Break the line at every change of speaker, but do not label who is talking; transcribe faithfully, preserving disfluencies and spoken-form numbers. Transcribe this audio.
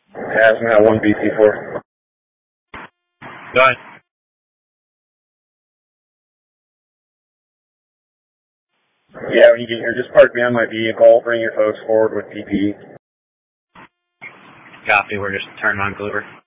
Hazmat one B C four.
Go ahead.
Yeah, when you get here, just park me on my vehicle, bring your folks forward with P P E.
Copy, we're just turning on Kluber.